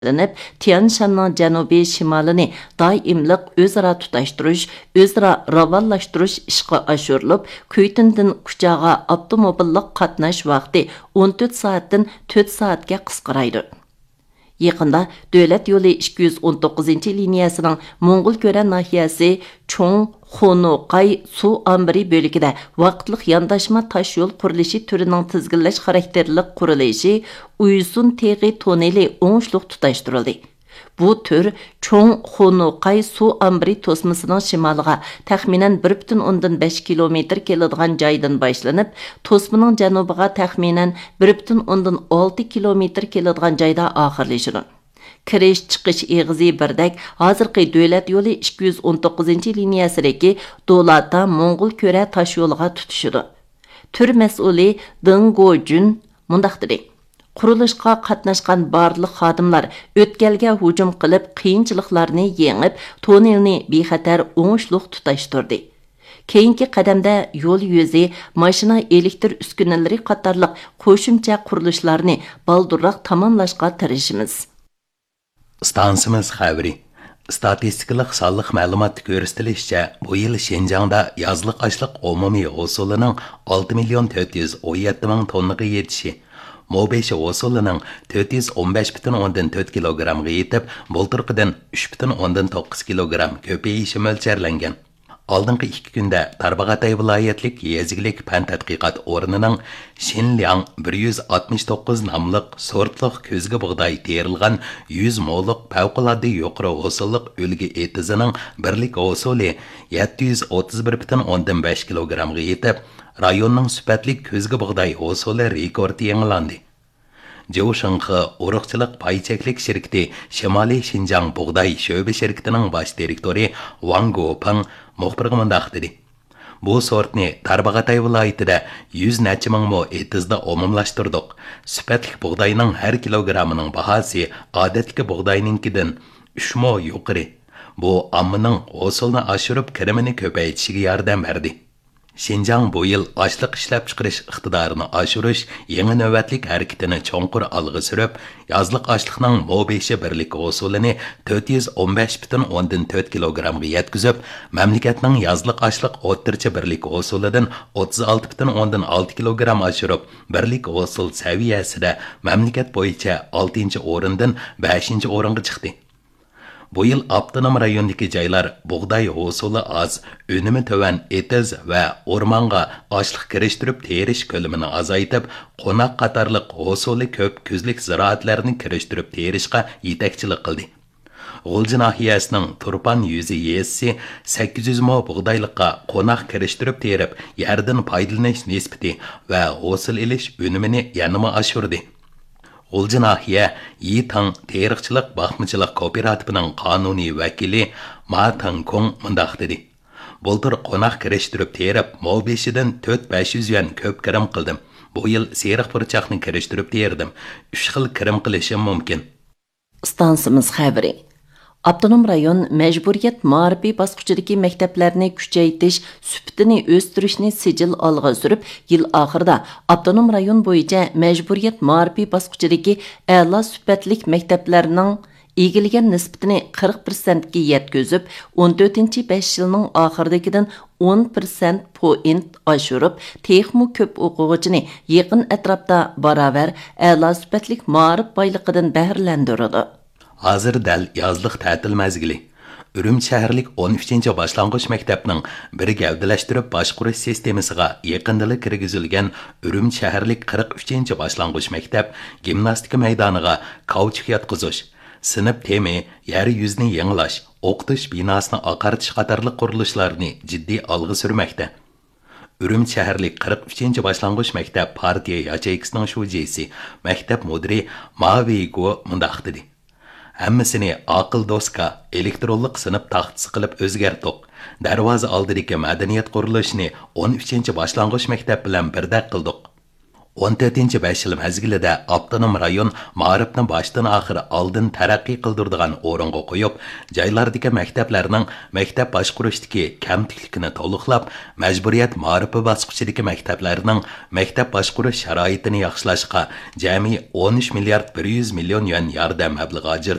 boshlanib, Tianshanning janubiy shimolini doimliq o'zaro tutashtirish, o'zaro ravonlashtirish ishga oshirilib, Kuytindan Kuchaga avtomobillik qatnash vaqti 14 soatdan 4 soatga qisqaraydi. Yaqında Dövlət yolu 219-cı liniyasının Moğol-Kören nahiyasi Çoğ Xonuqay su ambiri bölgüdə vaqtlıq yandaşma taş yol qurilishi türünün tizginlash xarakterlik qurilishi Uysun Teği toneli oңuşluq tutashtirildi. Bu tür Çoğ Xonuqay su ambiri tosmasının şimalıga təxminən 1,5 kilometr keladigan joydan başlanıb, tosmanın janubiga təxminən 1,6 kilometr keladigan joyda oxirlashidi. Kirish chiqish eg'izi birdek hozirgi Dövlət yolu 219-cı liniyasidagi Dolata Moğol-Köre taş yo'liga tutishidi. Tür mas'uli Deng Gojun mundaq dedi: Qurilishga qatnashgan barliq xodimlar o'tkalga hujum qilib, qiyinchiliklarni yengib, tonelni bexatar o'ngishliq tutashtirdi. Keyingi qadamda yo'l yuzi, mashina elektr uskunalari qatorliq qo'shimcha qurilishlarni baldurroq tamomlashga tirishimiz. Stansimiz xabari. Statistikалық sonliq ma'lumot ko'rsatilishicha, bu yil Şinjangda yozliq ochliq umumiy hosulining 6,417 ming tonnaga yetishi, Mobeshi hosulining 415,4 kilogramga yetib, bulturqidan 3,9 kilogram ko'payishi mo'ljallangan. Oldingi 2 kunda Tarbag'atay viloyatlik yezgilik fan tadqiqot o'rnining Shinliang 169 nomli sortliq ko'zga bug'doy terilgan 100 mo'liq favqulodda yuqori hosilliq o'lgi etizining birlik hosili 731,5 kilogramga yetib, rayonning sifatli ko'zga bug'doy hosili rekordi yangilandi. Joshinghi urug'chilik paycheklik shirkati Shimoliy Shinjang bug'doy sho'ba shirkatining bosh direktori Wang Goping muxbirga mundaq dedi: Bu sortni Tarbag'atay viloyatida 100 necha ming mo etizda umumlashtirdik. Sifatli bug'doyning har kilogrammining bahosi odatdagi bug'doyninkidan 3 mo yuqori. Bu ommaning hosilni oshirib kirimini ko'paytishiga yordam berdi. Şinjang bu yil ochliq ishlab chiqarish iqtidorini oshirish yangi navbatlik harakatini cho'nqur olg'a surib, yozliq ochliqning Mobeshi birlik hosulini 415,4 kilogramga yetkazib, mamlakatning yozliq ochliq o'rtacha birlik hosulidan 36,6 kilogram oshirib, birlik hosul saviyasida mamlakat bo'yicha 6-o'rindan 5-o'ringa chiqdi. Bu yil avtonom rayondagi joylar bug'doy hosuli oz, unumi tovan etiz va o'rmonga ochliq kirishtirib terish ko'lamini azaytib, qo'noq qatorliq hosuli ko'p ko'zlik ziroatlarni kirishtirib terishga yetakchilik qildi. G'ulji nahiyasining Turpan yuzi yesi 800 mo bug'doyliqqa qo'noq kirishtirib terib, yerdan foydalanish nisbati va hosil ilish unumini yanama oshirdi. G'ulji nahiya Yitang teriqchilik baxmichilik kooperativining qonuniy vakili Ma Tangkong mundaq dedi: Bultur qo'noq kirishtirib terib, Mobeshidan 4-500 yuan ko'p kirim qildim. Bu yil seriq burchaqni kirishtirib terdim. 3 xil kirim qilishim mumkin. Stansimiz xabari. Avtonom rayon majburiyat ma'rifi bosqichidagi maktablarni kuchaytirish, sifatini o'stirishni sijil olg'a surib, yil oxirida avtonom rayon bo'yicha majburiyat ma'rifi bosqichidagi a'lo sifatlik maktablarning egilgan nisbatini 40% ga yetkazib, 14-5 yilning oxiridagidan 10% point oshirib, texmu ko'p o'quvchini yaqin atrofda barobar a'lo sifatlik ma'rif boyliqidan bahramlandiradi. Hozir dal yozliq ta'til mazgili. Urumchi shaharlik 13-chi boshlang'ich maktabning bir gavdalashtirib boshqarish sistemasiga yaqindala kirgizilgan Urumchi shaharlik 43-chi boshlang'ich maktab gimnastika maydoniga kauchuk yotqizish, sinf temi, yer yuzni yangilash, o'qitish binosini oqartish qatorli qurilishlarni jiddiy olg'a surmoqda. Urumchi shaharlik 43-chi boshlang'ich maktab partiya yachaykisining shujisi, maktab mudiri Mavigo mundaq dedi: Hammasini aql doska, elektronlik sinf taxtisi qilib o'zgartdik. Darvoza oldidagi madaniyat qurilishini 13-chi boshlang'ich maktab bilan birdaq qildik. 14-5 yil mezgilida avtonom rayon ma'rifni boshdan oxir oldin taraqqiy qildiradigan o'ringa qo'yib, joylardagi maktablarning maktab boshqarishdagi kamtikligini to'liqlab, majburiyat ma'rifi bosqichidagi maktablarning maktab boshqarish sharoitini yaxshilashga jami 13 milliard 100 million yuan yordam mablag'i